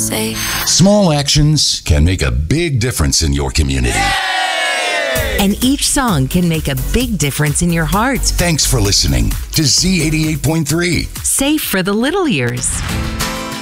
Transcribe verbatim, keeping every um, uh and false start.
Safe. Small actions can make a big difference in your community. And each song can make a big difference in your heart. Thanks for listening to Z eighty-eight point three. Safe for the little ears.